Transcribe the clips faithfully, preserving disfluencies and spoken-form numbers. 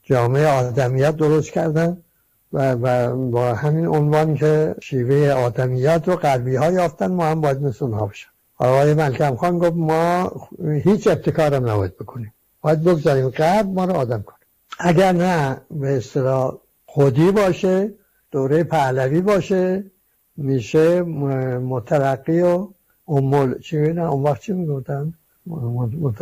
جامعه آدمیت درست کردن و, و با همین عنوان که شیوه آدمیت رو غربی ها یافتن، ما هم باید مثل اونها بشن. آقای ملکم خان گفت ما هیچ ابتکارم نباید بکنیم، باید بگذاریم غرب ما رو آدم کنه. اگر نه به اصطلاح خودی باشه، دوره پهلوی باشه، میشه مترقی و امول چی میگن اون وقت چی میگفتن؟ مت...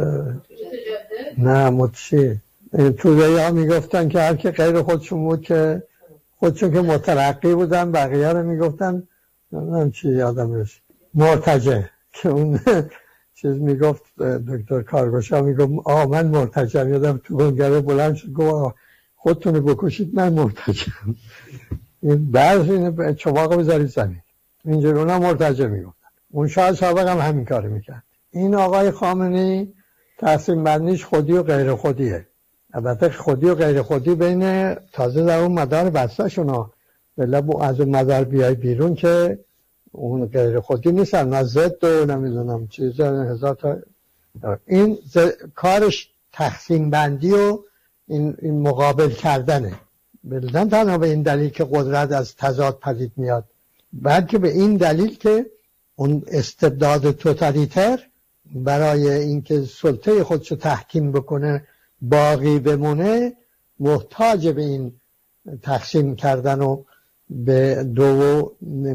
نه متشی توده ها میگفتن که هر که غیر خودشون بود که خودشون که مترقی بودن بقیه رو میگفتن نمیدونم چی یادم رسید مرتجع، که اون چیز میگفت دکتر کارگوشا میگفت آه من مرتجعم، یادم تو بنگره بلند شد گفت خودتونو بکشید من مرتجعم. این بعض این چواقو بذارید زمین، اینجور اونا مرتجع میگفتن. اون شاه سابق هم همین کار میکرد. این آقای خامنه‌ای تقسیم بندیش خودی و غیر خودیه. البته خودی و غیر خودی بین تازه در اون مدار بسته شونا بله از اون مدار بیای بیرون که اون غیر خودی نیستن، نه ضد و نمیدونم چیز هزار تا. این کارش تقسیم بندی و این, این مقابل کردنه، بلدن تنها به این دلیل که قدرت از تضاد پدید میاد، بلکه به این دلیل که اون استبداد توتالیتر برای اینکه سلطه خودشو تحکیم بکنه باقی بمونه محتاج به این تقسیم کردن و به دو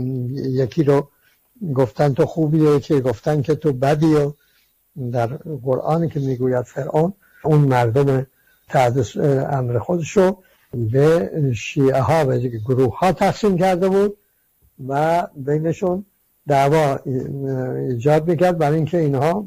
یکی رو گفتن تو خوبی و یکی گفتن که تو بدی، و در قرآن که میگوید فرعون اون مردم تحت امر خودشو به شیعه ها و گروه ها تقسیم کرده بود و بینشون دعوا ایجاد میکرد برای اینکه اینها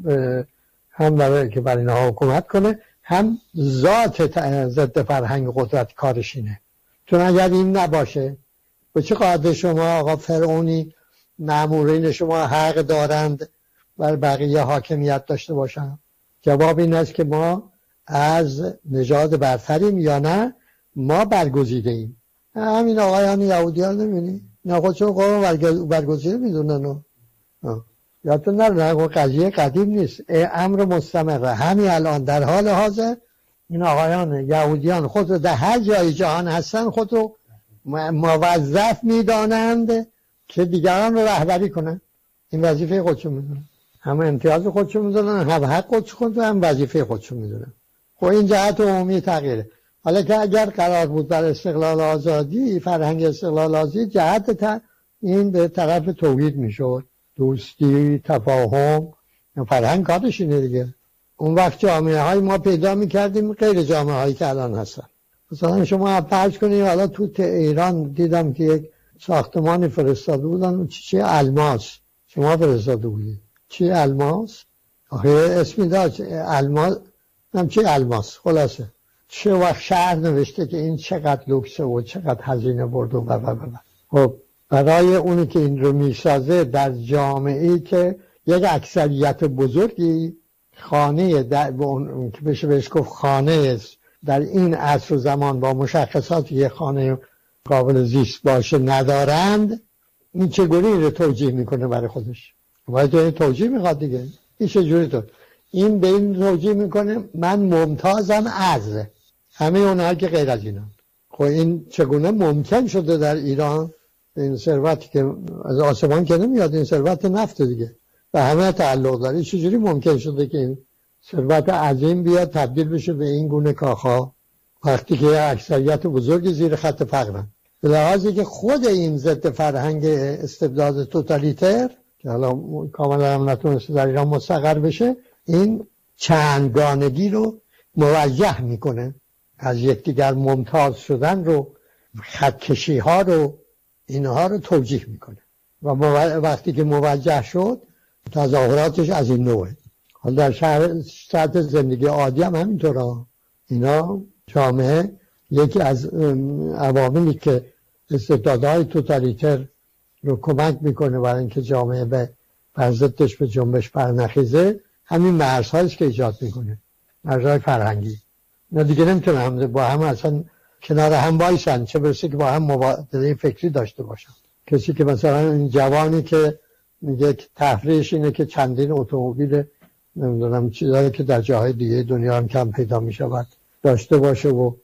هم برای که برای اینها حکومت کنه، هم ذات ضد فرهنگ قدرت کارشینه. چون اگر این نباشه به چه قاعده شما آقا فرعونی مامورین شما حق دارند بر بقیه حاکمیت داشته باشن؟ جواب این است که ما از نژاد برتریم یا نه ما برگزیده ایم. همین آقایان یهودیان نمی‌بینی؟ نه خودشون قوم برگزیده میدونن. یادتون نره قضیه قدیم نیست، امر مستمره. همین الان در حال حاضر این آقایان یهودیان خود رو در هر جای جهان هستن خود رو موظف میدانند که دیگران رو رهبری کنن. این وظیفه خودشون میدونن، هم امتیاز خودشون میدونن، هم حق خودشون، هم وظیفه خودشون میدونن. خب این جهت عمومی تغییره. حالا که اگر قرار بود بر استقلال آزادی، فرهنگ استقلال آزادی، جهت تا این به طرف توحید میشد، دوستی، تفاهم، فرهنگ کارش اینه دیگه. اون وقت جامعه های ما پیدا میکردیم غیر جامعه هایی که الان هستن. مثلا شما فرض کنید حالا تو ایران دیدم که یک ساختمانی فرستاده بودن چی الماس، شما فرستاده بودید چی الماس؟ آخه اسمی داشت الماس، نم چی الماس، خلاصه چه وقت شهر نوشته که این چقدر لوکسه و چقدر هزینه برد و بابا بابا. خب برای اونی که این رو میسازه در جامعه‌ای که یک اکثریت بزرگی خانه در اون که بشه بهش گفت خانه در این عصر و زمان با مشخصاتی یه خانه قابل زیست باشه ندارند، این چگونه رو توجیه میکنه برای خودش؟ باید این توجیه میخواد دیگه. این چجوری تو این به این توجیه میکنه من ممتازم از همه اونها که غیر از اینا. خب این چگونه ممکن شده در ایران؟ این ثروتی که از آسمان که نمیاد، این ثروت نفت دیگه و همه تعلق داره. چجوری ممکن شده که این ثروت عظیم بیاد تبدیل بشه به این گونه کاخا وقتی که اکثریت بزرگ زیر خط فقرن؟ به لحاظی که خود این ضد فرهنگ استبداد توتالیتر که حالا کاملا هم نتونسته در ایران مستقر بشه، این چندگانگی رو موجه میکنه، از یکدیگر ممتاز شدن رو، خطکشی ها رو، اینها رو توجیه میکنه و وقتی که موجه شد تظاهراتش از این نوعه. حالا در شهر سطح زندگی عادی هم همینطورا. اینا جامعه یکی از عواملی که استبدادهای توتالیتر رو کمک میکنه برای اینکه جامعه به ضدش به جنبش برنخیزه، همین مرزهاییست که ایجاد میکنه، مرزهای فرهنگی. نه دیگه نمیتونه با هم اصلا کنار هم بایسن، چه برسه که با هم مبادله فکری داشته باشن. کسی که مثلا این جوانی که میگه تفریحش اینه که چندین اتومبیل نمیدونم چیزایی که در جاهای دیگه دنیا هم کم پیدا میشود داشته باشه و